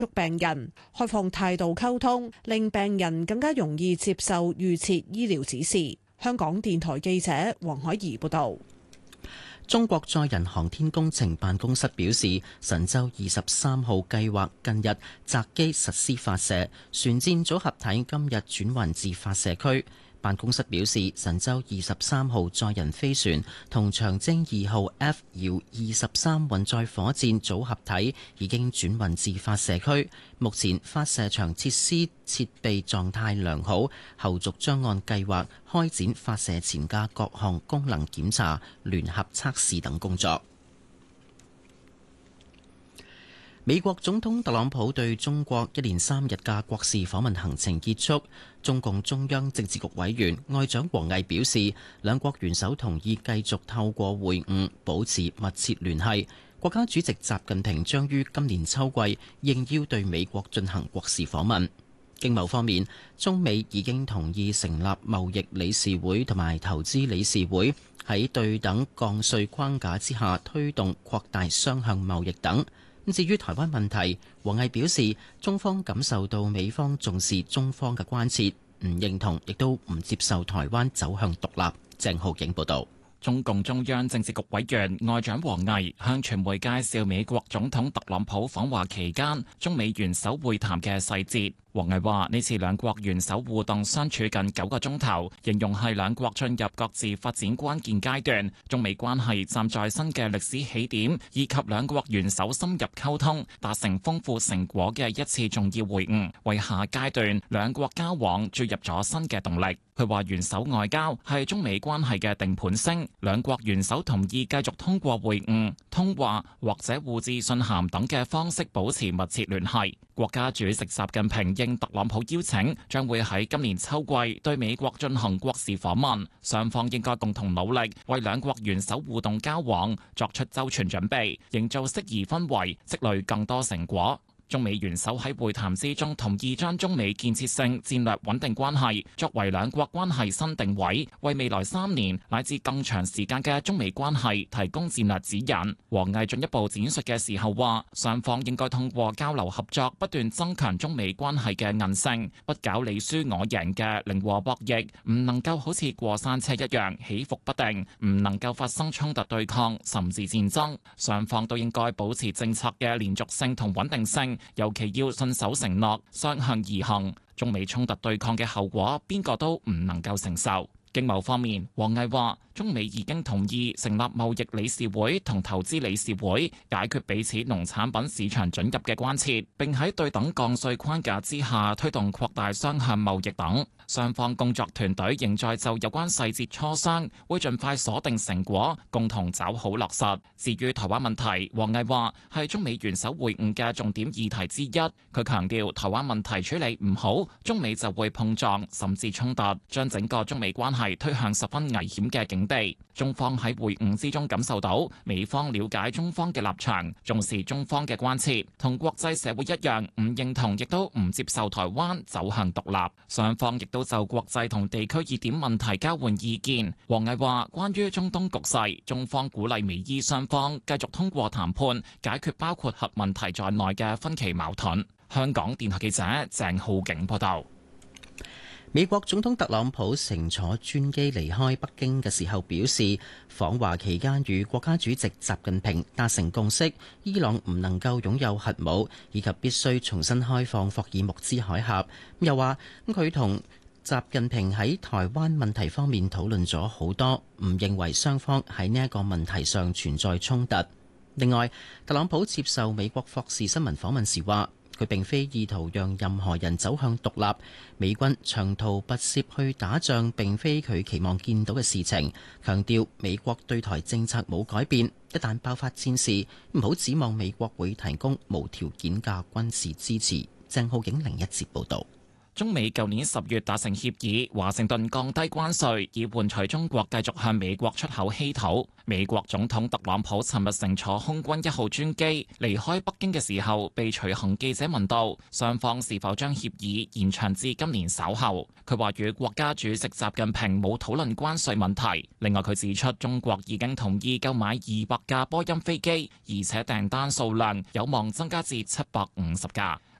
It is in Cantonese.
病人，開放態度溝通，令病人更加容易接受預設醫療指示。香港電台記者黃海怡報道。 中國載人航天工程辦公室表示，神舟23號計劃近日擇機實施發射，船箭組合體今日轉運至發射區。辦公室表示，神舟23號載人飛船同長征2號 F 遙23運載火箭組合體已經轉運至發射區，目前發射場設施設備狀態良好，後續將按計劃開展發射前嘅各項功能檢查、聯合測試等工作。美國總統特朗普對中國一連3日嘅國事訪問行程結束，中共中央政治局委員外長王毅表示，兩國元首同意繼續透過會晤保持密切聯繫。國家主席習近平將於今年秋季應邀對美國進行國事訪問。經貿方面，中美已經同意成立貿易理事會同埋投資理事會，喺對等降稅框架之下推動擴大雙向貿易等。至於台灣問題，王毅表示，中方感受到美方重視中方嘅關切，唔認同亦都唔接受台灣走向獨立。鄭浩景報導。 中共中央政治局委員外長王毅向傳媒介紹美國總統特朗普訪華期間中美元首會談嘅細節。王毅話：呢次兩國元首互動相處近9個鐘頭，形容係兩國進入各自發展關鍵階段，中美關係站在新嘅歷史起點，以及兩國元首深入溝通達成豐富成果嘅一次重要會晤，為下階段兩國交往注入咗新嘅動力。佢話元首外交係中美關係嘅定盤星，兩國元首同意繼續通過會晤、通話或者互致信函等嘅方式保持密切聯繫。國家主席習近平應特朗普邀請，將會喺今年秋季對美國進行國事訪問，雙方應該共同努力，為兩國元首互動交往作出周全準備，營造適宜氛圍，積累更多成果。中美元首喺會談之中同意將中美建設性戰略穩定關係作為兩國關係新定位，為未來3年乃至更長時間嘅中美關係提供戰略指引。王毅進一步展述嘅時候話，雙方應該通過交流合作，不斷增強中美關係嘅韌性，不搞你輸我贏嘅零和博弈，唔能夠好似過山車一樣起伏不定，唔能夠發生衝突對抗甚至戰爭。雙方都應該保持政策嘅連續性同穩定性。尤其要信守承諾，雙向而行。中美衝突對抗嘅後果，邊個都唔能夠承受。經貿方面，王毅話，中美已經同意成立貿易理事會同投資理事會，解決彼此農產品市場准入嘅關切，並喺對等降稅框架之下推動擴大雙向貿易等。雙方工作團隊仍在就有關細節磋商，會盡快鎖定成果，共同找好落實。至於台灣問題，王毅話係中美元首會晤嘅重點議題之一。佢強調，台灣問題處理唔好，中美就會碰撞甚至衝突，將整個中美關係推向十分危險嘅境地。中方喺會晤之中感受到美方了解中方嘅立場，重視中方嘅關切，同國際社會一樣唔認同亦都唔接受台灣走向獨立。雙方亦都就國際同地區熱點問題交換意見。王毅話，關於中東局勢，中方鼓勵美伊雙方繼續通過談判解決包括核問題在內嘅分歧矛盾。香港電台記者鄭浩景報道。 美國總統特朗普乘坐專機離開北京嘅時候表示，訪華期間與國家主席習近平達成共識，伊朗唔能夠擁有核武，以及必須重新開放霍爾木茲海峽。又話佢同習近平喺台灣問題方面討論咗好多，唔認為雙方喺呢一個問題上存在衝突。另外，特朗普接受美國霍士新聞訪問時話，佢並非意圖讓任何人走向獨立，美軍長途跋涉去打仗並非佢期望見到嘅事情，強調美國對台政策冇改變，一旦爆發戰事，唔好指望美國會提供無條件嘅軍事支持。鄭浩景另一節報導。 中美舊年10月達成協議，華盛頓降低關稅，以換取中國繼續向美國出口稀土。美國總統特朗普尋日乘坐空軍1號專機離開北京嘅時候，被隨行記者問到雙方是否將協議延長至今年稍後。佢話與國家主席習近平冇討論關稅問題。另外，佢指出中國已經同意購買200架波音飛機，而且訂單數量有望增加至750架。